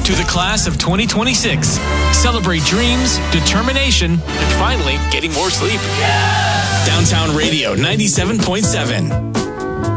to the class of 2026. Celebrate dreams, determination, and finally getting more sleep. Downtown Radio 97.7.